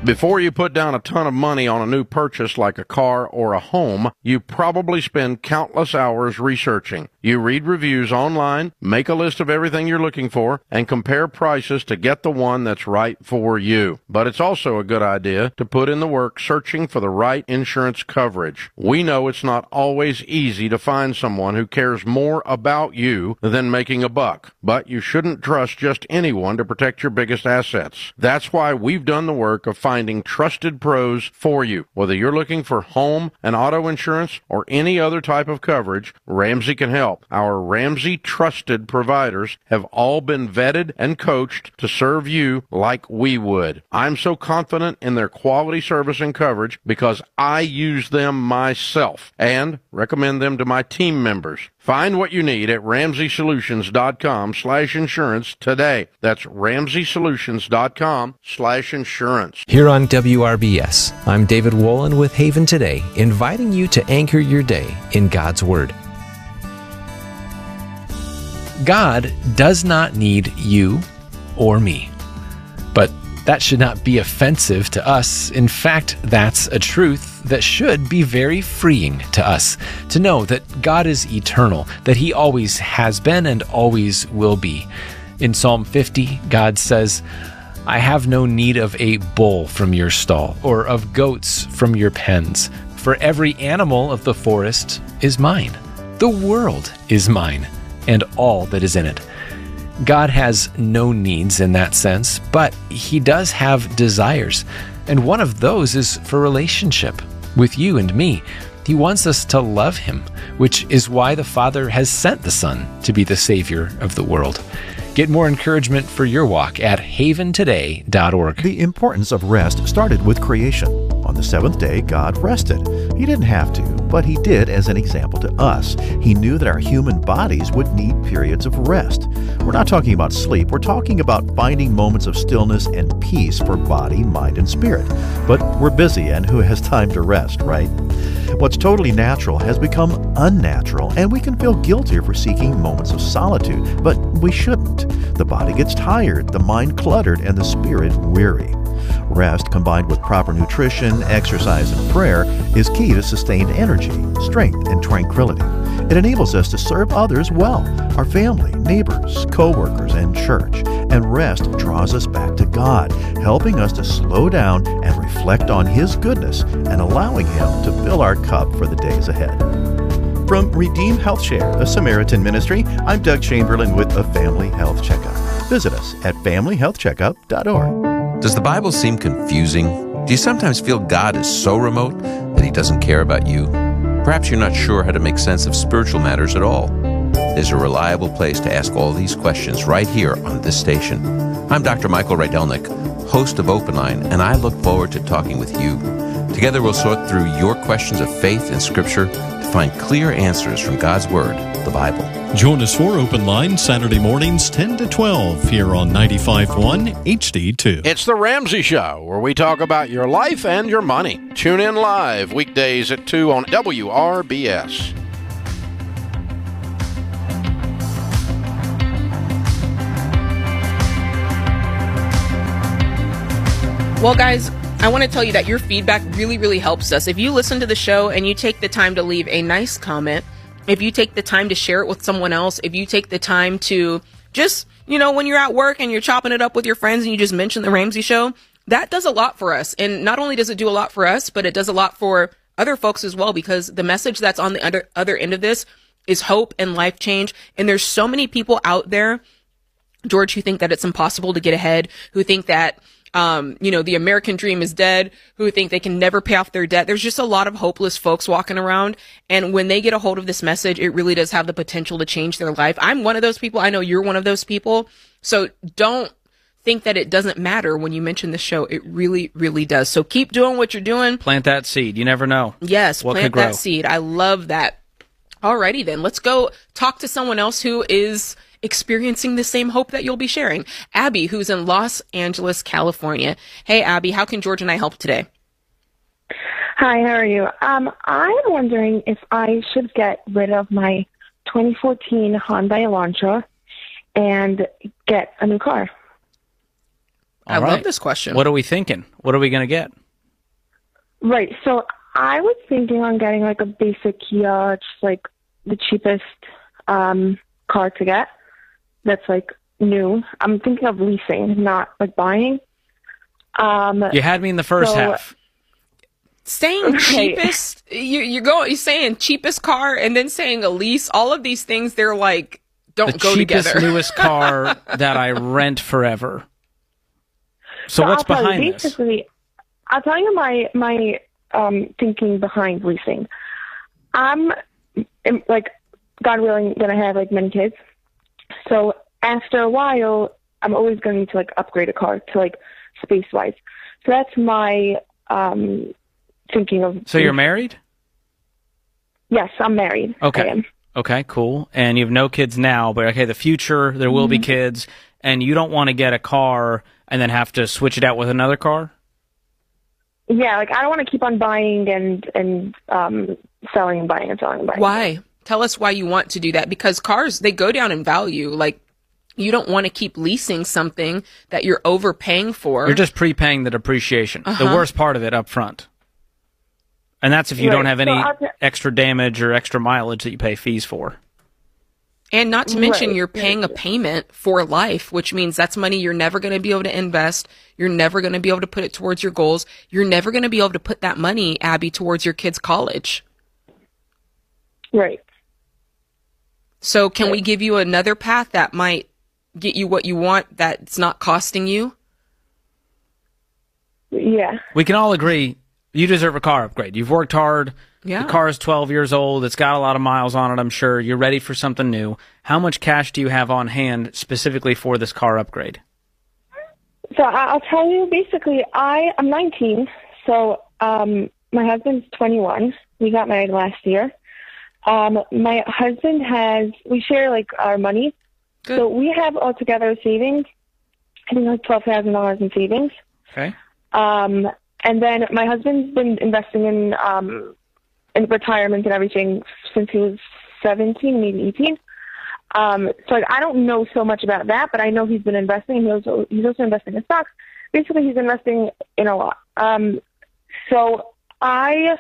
Before you put down a ton of money on a new purchase like a car or a home, you probably spend countless hours researching. You read reviews online, make a list of everything you're looking for, and compare prices to get the one that's right for you. But it's also a good idea to put in the work searching for the right insurance coverage. We know it's not always easy to find someone who cares more about you than making a buck, but you shouldn't trust just anyone to protect your biggest assets. That's why we've done the work of finding trusted pros for you. Whether you're looking for home and auto insurance or any other type of coverage, Ramsey can help. Our Ramsey trusted providers have all been vetted and coached to serve you like we would. I'm so confident in their quality service and coverage because I use them myself and recommend them to my team members. Find what you need at RamseySolutions.com/insurance today. That's RamseySolutions.com/insurance. Here on WRBS, I'm David Wolin with Haven Today, inviting you to anchor your day in God's Word. God does not need you or me, but that should not be offensive to us. In fact, that's a truth that should be very freeing to us, to know that God is eternal, that He always has been and always will be. In Psalm 50, God says, I have no need of a bull from your stall, or of goats from your pens, for every animal of the forest is mine. The world is mine, and all that is in it. God has no needs in that sense, but He does have desires, and one of those is for relationship with you and me. He wants us to love Him, which is why the Father has sent the Son to be the Savior of the world. Get more encouragement for your walk at haventoday.org. The importance of rest started with creation. On the seventh day, God rested. He didn't have to, but He did as an example to us. He knew that our human bodies would need periods of rest. We're not talking about sleep. We're talking about finding moments of stillness and peace for body, mind, and spirit. But we're busy, and who has time to rest, right? What's totally natural has become unnatural, and we can feel guilty for seeking moments of solitude, but we shouldn't. The body gets tired, the mind cluttered, and the spirit weary. Rest, combined with proper nutrition, exercise, and prayer, is key to sustained energy, strength, and tranquility. It enables us to serve others well, our family, neighbors, co-workers, and church. And rest draws us back to God, helping us to slow down and reflect on His goodness and allowing Him to fill our cup for the days ahead. From Redeem Health Share, a Samaritan ministry, I'm Doug Chamberlain with a Family Health Checkup. Visit us at familyhealthcheckup.org. Does the Bible seem confusing? Do you sometimes feel God is so remote that He doesn't care about you? Perhaps you're not sure how to make sense of spiritual matters at all. There's a reliable place to ask all these questions right here on this station. I'm Dr. Michael Rydelnik, host of Open Line, and I look forward to talking with you. Together we'll sort through your questions of faith and Scripture to find clear answers from God's Word, the Bible. Join us for Open Line Saturday mornings 10 to 12 here on 95.1 HD2. It's the Ramsey Show, where we talk about your life and your money. Tune in live weekdays at 2 on WRBS. Well, guys, I want to tell you that your feedback really, really helps us. If you listen to the show and you take the time to leave a nice comment, if you take the time to share it with someone else, if you take the time to just, when you're at work and you're chopping it up with your friends and you just mention the Ramsey Show, that does a lot for us. And not only does it do a lot for us, but it does a lot for other folks as well, because the message that's on the other end of this is hope and life change. And there's so many people out there, George, who think that it's impossible to get ahead, who think that the American dream is dead, who think they can never pay off their debt. There's just a lot of hopeless folks walking around. And when they get a hold of this message, it really does have the potential to change their life. I'm one of those people. I know you're one of those people. So don't think that it doesn't matter when you mention the show. It really, really does. So keep doing what you're doing. Plant that seed. You never know. Yes, plant that seed. I love that. Alrighty then. Let's go talk to someone else who is experiencing the same hope that you'll be sharing. Abby, who's in Los Angeles, California. Hey, Abby, how can George and I help today? Hi, how are you? I'm wondering if I should get rid of my 2014 Hyundai Elantra and get a new car. I love this question. What are we thinking? What are we going to get? Right. So I was thinking on getting like a basic Kia, just like the cheapest car to get. That's like new. I'm thinking of leasing, not like buying. You had me in the first half. Saying cheapest, you're saying cheapest car and then saying a lease. All of these things, they're like, don't go together. The cheapest, newest car that I rent forever. So what's behind this? Basically, I'll tell you my thinking behind leasing. I'm like, God willing, gonna have like many kids. So after a while, I'm always going to need to like upgrade a car to like space wise. So that's my thinking of. So you're married? Yes, I'm married. Okay. I am. Okay, cool. And you have no kids now, but okay, the future there will be kids, and you don't want to get a car and then have to switch it out with another car? Yeah, like I don't want to keep on buying and selling and buying and selling and buying. Why? Tell us why you want to do that, because cars, they go down in value. Like, you don't want to keep leasing something that you're overpaying for. You're just prepaying the depreciation, the worst part of it up front. And that's if you don't have any extra damage or extra mileage that you pay fees for. And not to mention you're paying a payment for life, which means that's money you're never going to be able to invest. You're never going to be able to put it towards your goals. You're never going to be able to put that money, Abby, towards your kids' college. Right. So can we give you another path that might get you what you want that's not costing you? Yeah. We can all agree you deserve a car upgrade. You've worked hard. Yeah. The car is 12 years old. It's got a lot of miles on it, I'm sure. You're ready for something new. How much cash do you have on hand specifically for this car upgrade? So I'll tell you, basically, I'm 19, so my husband's 21. We got married last year. My husband we share like our money. Good. So we have altogether savings, I think like $12,000 in savings. Okay. And then my husband's been investing in retirement and everything since he was 17, maybe 18. So like, I don't know so much about that, but I know he's been investing, and he's also investing in stocks. Basically, he's investing in a lot. So I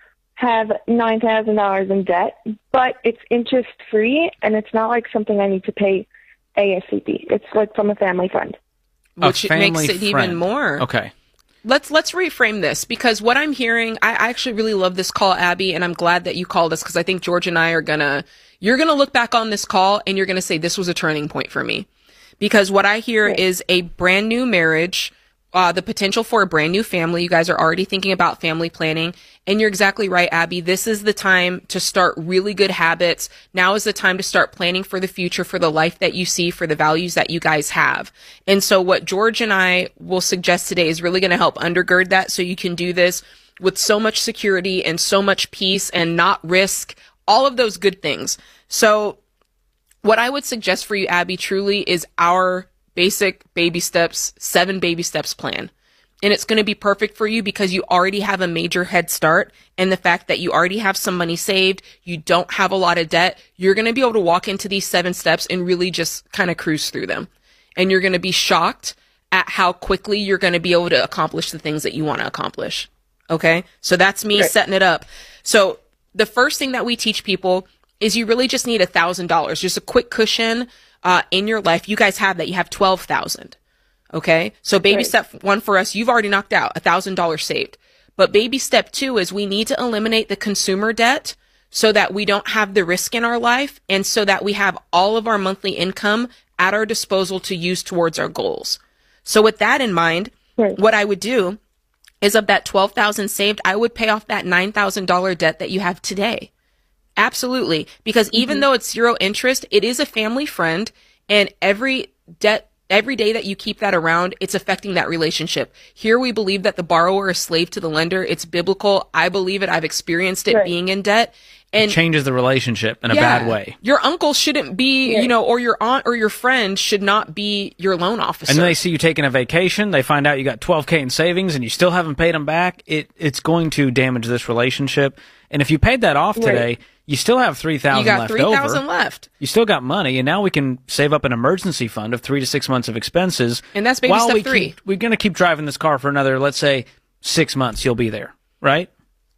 have $9,000 in debt, but it's interest free, and it's not like something I need to pay ASAP. It's like from a family fund, which makes it even more. Okay. Let's reframe this, because what I'm hearing, I actually really love this call, Abby, and I'm glad that you called us, because I think George and I you're gonna look back on this call and you're gonna say this was a turning point for me, because what I hear is a brand new marriage, the potential for a brand new family. You guys are already thinking about family planning, and you're exactly right, Abby. This is the time to start really good habits. Now is the time to start planning for the future, for the life that you see, for the values that you guys have. And so what George and I will suggest today is really going to help undergird that, so you can do this with so much security and so much peace and not risk all of those good things. So what I would suggest for you, Abby, truly is our basic baby steps, 7 baby steps plan. And it's going to be perfect for you because you already have a major head start. And the fact that you already have some money saved, you don't have a lot of debt, you're going to be able to walk into these 7 steps and really just kind of cruise through them. And you're going to be shocked at how quickly you're going to be able to accomplish the things that you want to accomplish. Okay? So that's me setting it up. So the first thing that we teach people is you really just need $1,000, just a quick cushion in your life. You guys have that. You have $12,000. Okay. So baby step 1 for us, you've already knocked out $1,000 saved. But baby step 2 is we need to eliminate the consumer debt so that we don't have the risk in our life, and so that we have all of our monthly income at our disposal to use towards our goals. So with that in mind, what I would do is, of that $12,000 saved, I would pay off that $9,000 debt that you have today. Absolutely. Because even though it's 0 interest, it is a family friend, and every day that you keep that around, it's affecting that relationship. Here we believe that the borrower is slave to the lender. It's biblical. I believe it. I've experienced it being in debt. And it changes the relationship in a bad way. Your uncle shouldn't be, or your aunt or your friend should not be your loan officer. And then they see you taking a vacation, they find out you got $12K in savings and you still haven't paid them back. It's going to damage this relationship. And if you paid that off today, you still have $3,000 left over. You got $3,000 left. You still got money, and now we can save up an emergency fund of 3 to 6 months of expenses. And that's baby step 3. We're going to keep driving this car for another, let's say, 6 months. You'll be there, right?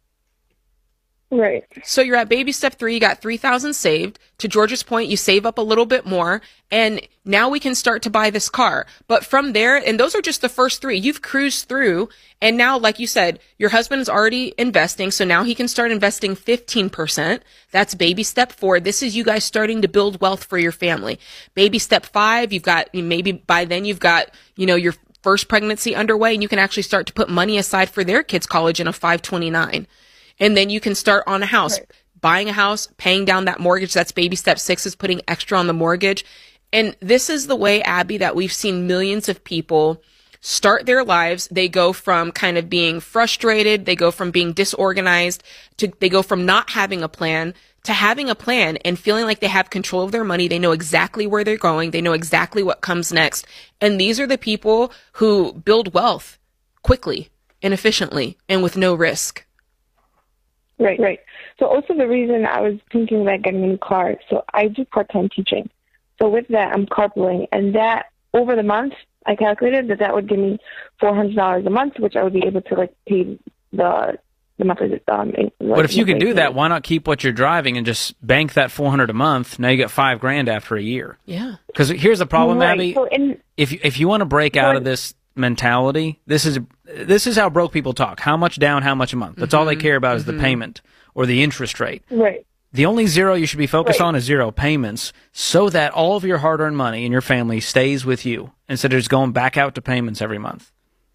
Right. So you're at baby step 3, you got $3,000 saved. To George's point, you save up a little bit more, and now we can start to buy this car. But from there, and those are just the first 3, you've cruised through, and now, like you said, your husband is already investing, so now he can start investing 15%. That's baby step 4. This is you guys starting to build wealth for your family. Baby step 5, you've got, maybe by then you've got, your first pregnancy underway, and you can actually start to put money aside for their kids' college in a 529. And then you can start on a house, buying a house, paying down that mortgage. That's baby step 6, is putting extra on the mortgage. And this is the way, Abby, that we've seen millions of people start their lives. They go from kind of being frustrated. They go from being disorganized they go from not having a plan to having a plan and feeling like they have control of their money. They know exactly where they're going. They know exactly what comes next. And these are the people who build wealth quickly and efficiently and with no risk. Right. So also the reason I was thinking about getting a new car, so I do part-time teaching. So with that, I'm carpooling, and that over the month, I calculated that would give me $400 a month, which I would be able to pay the monthly. But if you can do that, why not keep what you're driving and just bank that $400 a month? Now you get $5,000 after a year. Yeah. Because here's the problem, right. Abby. So if you want to break out of this mentality, this is how broke people talk. How much down, how much a month. That's all they care about is the payment or the interest rate. Right. The only zero you should be focused on is zero payments, so that all of your hard-earned money in your family stays with you instead of just going back out to payments every month.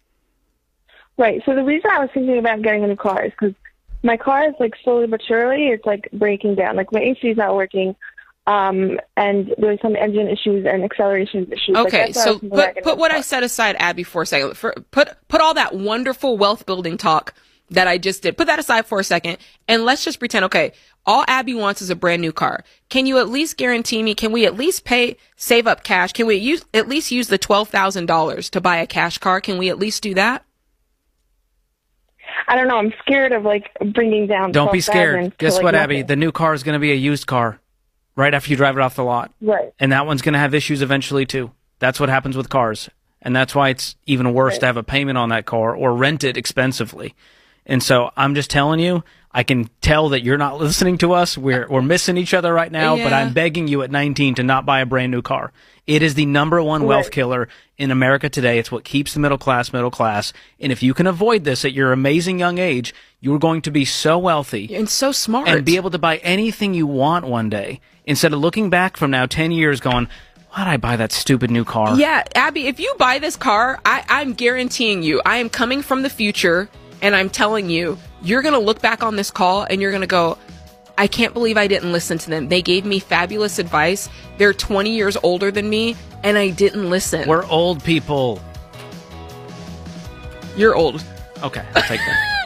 Right. So the reason I was thinking about getting a new car is because my car is slowly but surely, it's breaking down. My AC is not working. And there's some engine issues and acceleration issues. Okay, so put what I set aside, Abby, for a second. Put all that wonderful wealth building talk that I just did. Put that aside for a second, and let's just pretend, okay, all Abby wants is a brand new car. Can you at least guarantee me, can we at least save up cash? Can we at least use the $12,000 to buy a cash car? Can we at least do that? I don't know. I'm scared of bringing down. Don't be scared. Guess what, Abby? The new car is going to be a used car right after you drive it off the lot. Right. And that one's going to have issues eventually, too. That's what happens with cars. And that's why it's even worse to have a payment on that car or rent it expensively. And so I'm just telling you, I can tell that you're not listening to us. We're missing each other right now, but I'm begging you at 19 to not buy a brand new car. It is the number one wealth killer in America today. It's what keeps the middle class. And if you can avoid this at your amazing young age, you're going to be so wealthy and so smart and be able to buy anything you want one day instead of looking back from now 10 years going, why did I buy that stupid new car? Yeah, Abby, if you buy this car, I'm guaranteeing you, I am coming from the future, and I'm telling you, you're going to look back on this call and you're going to go, I can't believe I didn't listen to them. They gave me fabulous advice. They're 20 years older than me, and I didn't listen. We're old people. You're old. Okay, I'll take that.